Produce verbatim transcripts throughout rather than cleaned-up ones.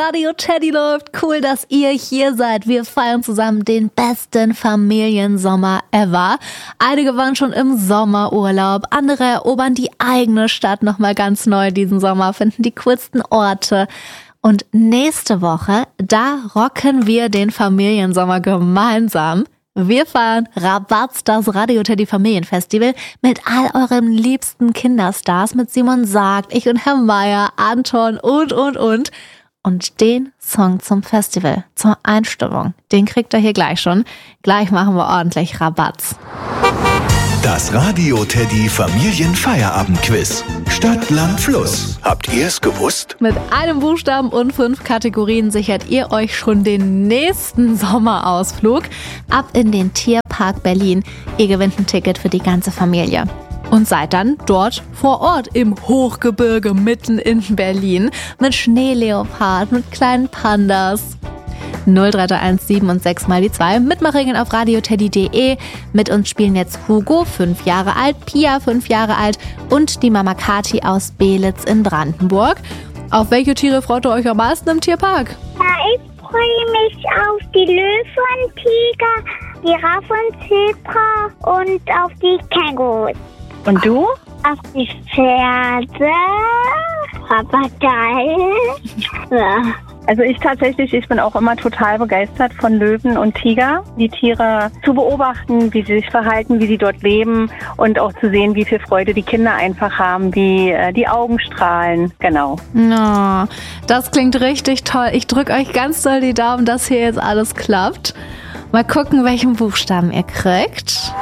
Radio Teddy läuft. Cool, dass ihr hier seid. Wir feiern zusammen den besten Familiensommer ever. Einige waren schon im Sommerurlaub, andere erobern die eigene Stadt nochmal ganz neu diesen Sommer, finden die coolsten Orte. Und nächste Woche, da rocken wir den Familiensommer gemeinsam. Wir feiern Rabatz, das Radio Teddy Familienfestival mit all euren liebsten Kinderstars, mit Simon Sagt, ich und Herr Meier, Anton und, und, und. Und den Song zum Festival, zur Einstimmung, den kriegt ihr hier gleich schon. Gleich machen wir ordentlich Rabatz. Das Radio Teddy Familienfeierabendquiz. Stadt, Land, Fluss. Habt ihr es gewusst? Mit einem Buchstaben und fünf Kategorien sichert ihr euch schon den nächsten Sommerausflug ab in den Tierpark Berlin. Ihr gewinnt ein Ticket für die ganze Familie. Und seid dann dort vor Ort im Hochgebirge mitten in Berlin mit Schneeleopard, mit kleinen Pandas. null drei drei eins sieben und sechs mal die zwei. Mitmachregeln auf radioteddy punkt de. Mit uns spielen jetzt Hugo, fünf Jahre alt, Pia, fünf Jahre alt und die Mama Kati aus Belitz in Brandenburg. Auf welche Tiere freut ihr euch am meisten im Tierpark? Ja, ich freue mich auf die Löwen, Tiger, Giraffe und Zebra und auf die Kängurus. Und du? Auf die Pferde, Papagei. Ja. Also ich tatsächlich, ich bin auch immer total begeistert von Löwen und Tiger. Die Tiere zu beobachten, wie sie sich verhalten, wie sie dort leben und auch zu sehen, wie viel Freude die Kinder einfach haben, wie äh, die Augen strahlen. Genau. Oh, das klingt richtig toll. Ich drücke euch ganz doll die Daumen, dass hier jetzt alles klappt. Mal gucken, welchen Buchstaben ihr kriegt.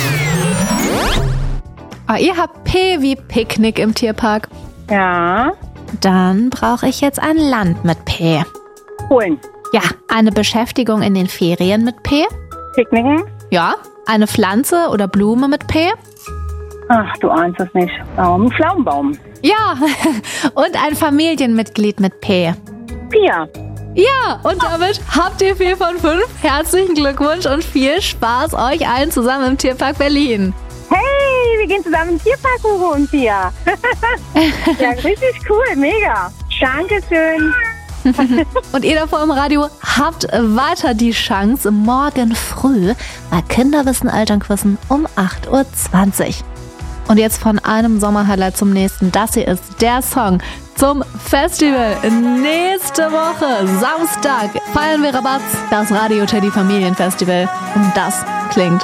Oh, ihr habt P wie Picknick im Tierpark. Ja. Dann brauche ich jetzt ein Land mit P. Polen. Ja, eine Beschäftigung in den Ferien mit P. Picknicken. Ja, eine Pflanze oder Blume mit P. Ach, du ahnst es nicht. Baum, Pflaumenbaum. Ja, und ein Familienmitglied mit P. Pia. Ja, und damit habt ihr vier von fünf. Herzlichen Glückwunsch und viel Spaß euch allen zusammen im Tierpark Berlin. Hey, wir gehen zusammen im Tierpark, Hugo und Pia. Ja, richtig cool, mega. Dankeschön. Und ihr da vor im Radio habt weiter die Chance morgen früh bei Kinderwissen Elternquissen um acht Uhr zwanzig. Und jetzt von einem Sommerhighlight zum nächsten. Das hier ist der Song zum Festival. Nächste Woche, Samstag, feiern wir Rabatz, das Radio Teddy Familienfestival. Und das klingt